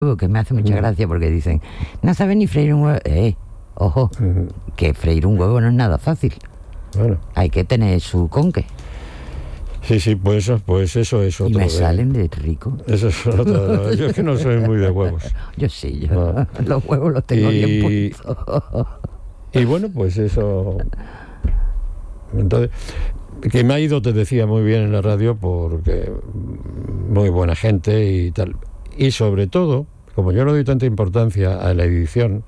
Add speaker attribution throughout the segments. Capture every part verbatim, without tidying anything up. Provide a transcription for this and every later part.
Speaker 1: que me hace mucha gracia porque dicen, no saben ni freír un huevo. Eh, ojo, uh-huh. que freír un huevo no es nada fácil. Bueno. Hay que tener su conque.
Speaker 2: Sí, sí, pues eso, pues eso es otro.
Speaker 1: Y me salen de rico.
Speaker 2: Eso es otro. Yo es que no soy muy de huevos.
Speaker 1: Yo sí, yo no. Los huevos los tengo y, bien puestos.
Speaker 2: Y bueno, pues eso. Entonces, que me ha ido, te decía, muy bien en la radio porque muy buena gente y tal. Y sobre todo, como yo no doy tanta importancia a la edición,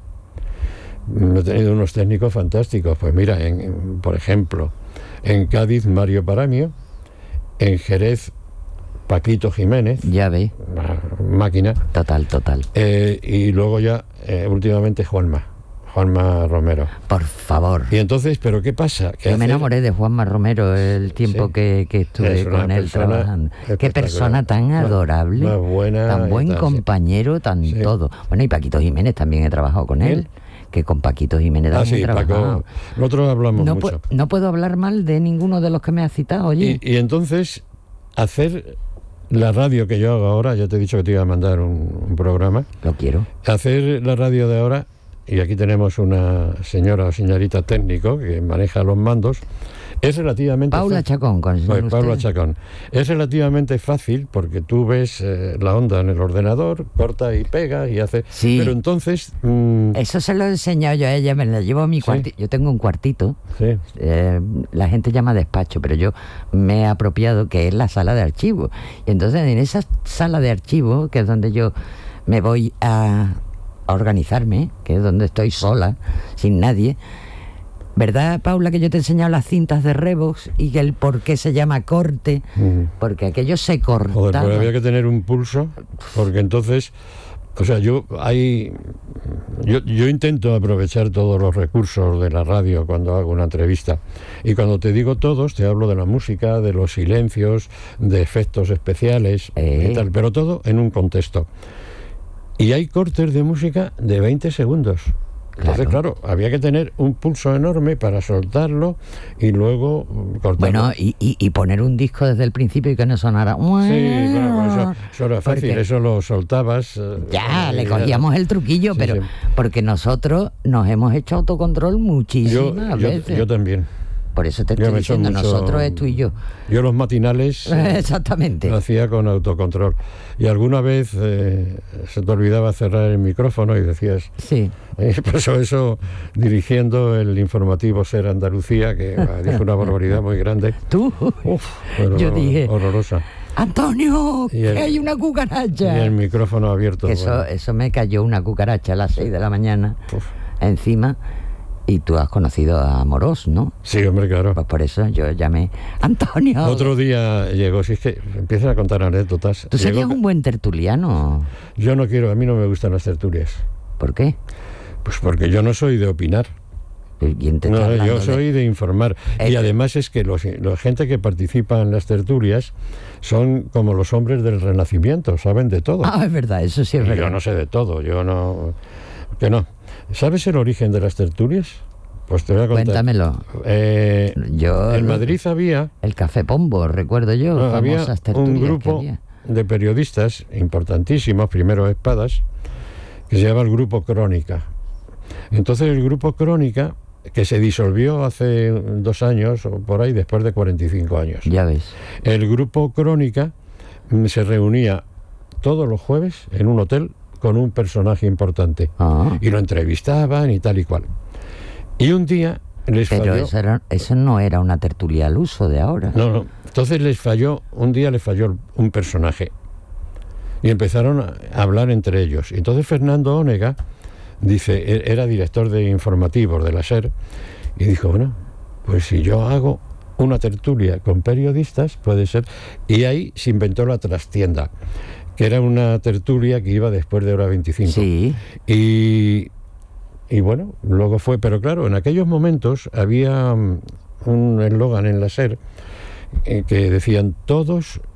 Speaker 2: he tenido unos técnicos fantásticos. Pues mira, en, en, por ejemplo, en Cádiz, Mario Paramio, en Jerez, Paquito Jiménez.
Speaker 1: Ya ve.
Speaker 2: Máquina.
Speaker 1: Total, total.
Speaker 2: Eh, y luego ya, eh, últimamente, Juanma. Juanma Romero.
Speaker 1: Por favor.
Speaker 2: Y entonces, ¿pero qué pasa?
Speaker 1: Yo hacer... me enamoré de Juanma Romero el tiempo sí, que, que estuve con él trabajando. Qué persona tan adorable,
Speaker 2: más buena,
Speaker 1: tan buen tal, compañero, sí. tan sí. todo. Bueno, y Paquito Jiménez también he trabajado con él. Que con Paquito Jiménez
Speaker 2: ah, sí, Paco, nosotros hablamos
Speaker 1: no
Speaker 2: mucho.
Speaker 1: Pu- no puedo hablar mal de ninguno de los que me has citado, oye.
Speaker 2: Y, y entonces, hacer la radio que yo hago ahora, ya te he dicho que te iba a mandar un, un programa.
Speaker 1: Lo quiero.
Speaker 2: Hacer la radio de ahora, y aquí tenemos una señora o señorita técnico que maneja los mandos, es relativamente
Speaker 1: Paula
Speaker 2: fácil.
Speaker 1: Chacón, con el
Speaker 2: pues, Paula Chacón. Es relativamente fácil porque tú ves eh, la onda en el ordenador, corta y pega y hace...
Speaker 1: Sí.
Speaker 2: Pero entonces... Mmm...
Speaker 1: Eso se lo he enseñado yo a ella, me la llevo a mi
Speaker 2: sí.
Speaker 1: cuartito. Yo tengo un cuartito.
Speaker 2: Sí.
Speaker 1: Eh, la gente llama despacho, pero yo me he apropiado que es la sala de archivo. Y entonces en esa sala de archivo, que es donde yo me voy a, a organizarme, que es donde estoy sola, sin nadie... ¿Verdad, Paula, que yo te he enseñado las cintas de Revox y que el por qué se llama corte? Mm. Porque aquello se cortaba.
Speaker 2: Joder, pero había que tener un pulso, porque entonces, o sea, yo hay, yo, yo intento aprovechar todos los recursos de la radio cuando hago una entrevista. Y cuando te digo todos, te hablo de la música, de los silencios, de efectos especiales eh. y tal, pero todo en un contexto. Y hay cortes de música de veinte segundos. Entonces, claro. claro, había que tener un pulso enorme para soltarlo y luego cortarlo.
Speaker 1: Bueno, y, y, y poner un disco desde el principio y que no sonara...
Speaker 2: Sí, bueno, eso, eso era fácil, porque eso lo soltabas...
Speaker 1: Ya, eh, le cogíamos el truquillo, sí, pero sí. porque nosotros nos hemos hecho autocontrol muchísimas
Speaker 2: yo,
Speaker 1: veces.
Speaker 2: Yo, yo también.
Speaker 1: Por eso te estoy diciendo, mucho, nosotros es tú y yo.
Speaker 2: Yo los matinales
Speaker 1: exactamente
Speaker 2: lo hacía con autocontrol. Y alguna vez eh, se te olvidaba cerrar el micrófono y decías...
Speaker 1: Sí.
Speaker 2: Eh, pasó eso dirigiendo el informativo Ser Andalucía, que dijo una barbaridad muy grande.
Speaker 1: ¿Tú?
Speaker 2: Uf, pero
Speaker 1: yo dije...
Speaker 2: horrorosa.
Speaker 1: ¡Antonio! El, que hay una cucaracha.
Speaker 2: Y el micrófono abierto.
Speaker 1: Eso, bueno. eso me cayó una cucaracha a las seis de la mañana Uf. encima... Y tú has conocido a Morós, ¿no?
Speaker 2: Sí, hombre, claro.
Speaker 1: Pues por eso yo llamé Antonio.
Speaker 2: Otro día llegó, si es que empiezan a contar anécdotas.
Speaker 1: ¿Tú serías
Speaker 2: llegó...
Speaker 1: un buen tertuliano?
Speaker 2: Yo no quiero, a mí no me gustan las tertulias.
Speaker 1: ¿Por qué?
Speaker 2: Pues porque yo no soy de opinar.
Speaker 1: ¿Quién te
Speaker 2: no,
Speaker 1: está
Speaker 2: yo soy de, de informar.
Speaker 1: El...
Speaker 2: Y además es que los, la gente que participa en las tertulias son como los hombres del Renacimiento, saben de todo.
Speaker 1: Ah, es verdad, eso sí es
Speaker 2: y
Speaker 1: verdad.
Speaker 2: Yo no sé de todo, yo no... Que no. ¿Sabes el origen de las tertulias? Pues te voy a contar.
Speaker 1: Cuéntamelo.
Speaker 2: Eh,
Speaker 1: yo,
Speaker 2: en Madrid había...
Speaker 1: El Café Pombo, recuerdo yo.
Speaker 2: No, había un grupo
Speaker 1: había.
Speaker 2: de periodistas importantísimos, primero Espadas, que se llama el Grupo Crónica. Entonces el Grupo Crónica, que se disolvió hace dos años, o por ahí, después de cuarenta y cinco años.
Speaker 1: Ya ves.
Speaker 2: El Grupo Crónica se reunía todos los jueves en un hotel con un personaje importante.
Speaker 1: Ah.
Speaker 2: Y lo entrevistaban y tal y cual. Y un día les
Speaker 1: Pero
Speaker 2: falló...
Speaker 1: eso, era, eso no era una tertulia al uso de ahora.
Speaker 2: No, no. Entonces les falló, un día les falló un personaje. Y empezaron a hablar entre ellos. Y entonces Fernando Onega, dice, era director de informativos de la SER, y dijo, bueno, pues si yo hago una tertulia con periodistas, puede ser... Y ahí se inventó la trastienda, que era una tertulia que iba después de hora veinticinco.
Speaker 1: Sí.
Speaker 2: Y, y bueno, luego fue... Pero claro, en aquellos momentos había un eslogan en la SER eh, que decían, todos